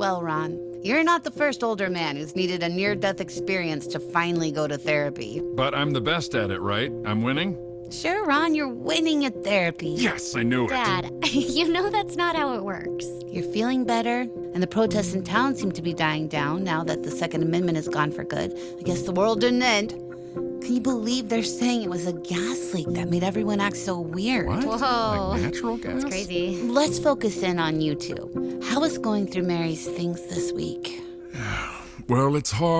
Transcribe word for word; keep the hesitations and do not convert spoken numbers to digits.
Well, Ron, you're not the first older man who's needed a near-death experience to finally go to therapy. But I'm the best at it, right? I'm winning? Sure, Ron, you're winning at therapy. Yes, I knew it. Dad, you know that's not how it works. You're feeling better, and the protests in town seem to be dying down now that the Second Amendment is gone for good. I guess the world didn't end. Can you believe they're saying it was a gas leak that made everyone act so weird? What? Whoa. Like natural gas? That's crazy. Let's focus in on you two. How is going through Mary's things this week? Well, it's hard.